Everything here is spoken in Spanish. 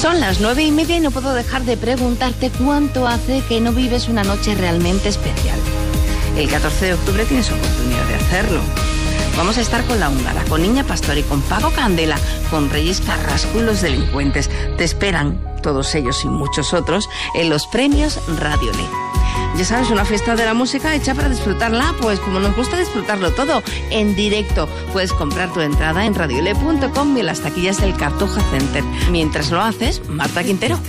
Son las 9:30 y no puedo dejar de preguntarte cuánto hace que no vives una noche realmente especial. El 14 de octubre tienes oportunidad de hacerlo. Vamos a estar con La Húngara, con Niña Pastori, con Paco Candela, con Reyes Carrasco y Los Delincuentes. Te esperan, todos ellos y muchos otros, en los premios Radio Le. Ya sabes, una fiesta de la música hecha para disfrutarla, pues como nos gusta disfrutarlo todo, en directo. Puedes comprar tu entrada en radiole.com y en las taquillas del Cartuja Center. Mientras lo haces, Marta Quintero.